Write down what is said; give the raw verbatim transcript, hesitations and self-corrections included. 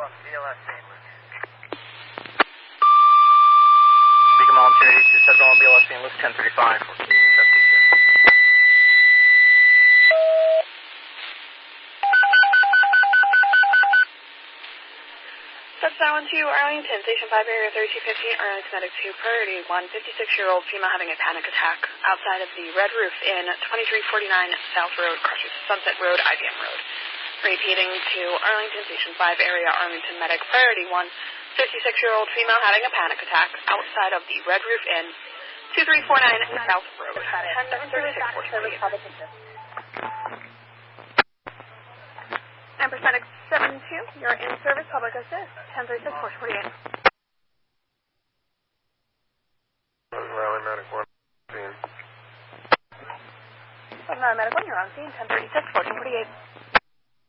B L S Saint Louis. Beacon Volunteer eighty-two seven one B L S Saint Louis ten thirty-five for Canadian Substation. Sub nine one two Arlington, Station five area thirty-two fifteen, Arlington Medic two, priority one, fifty-six-year-old female having a panic attack outside of the Red Roof in twenty-three forty-nine South Road, crosses Sunset Road, I B M Road. Repeating to Arlington, Station five area, Arlington Medic, priority one, fifty-six-year-old female having a panic attack outside of the Red Roof Inn, two three four nine South Road, ten thirty-six forty-eight. Amber Medic seven two, you're in service, public assist, ten thirty-six forty-eight. Raleigh Medic one, scene. Raleigh Medic one, you're on scene, ten thirty-six fourteen forty-eight.